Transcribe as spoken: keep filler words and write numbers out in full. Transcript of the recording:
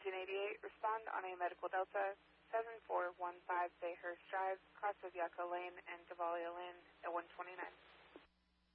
Engine eighty-eight, respond on a Medical Delta, seven four one five Bayhurst Drive, cross of Yucca Lane and Gevalia Lane at one twenty-nine.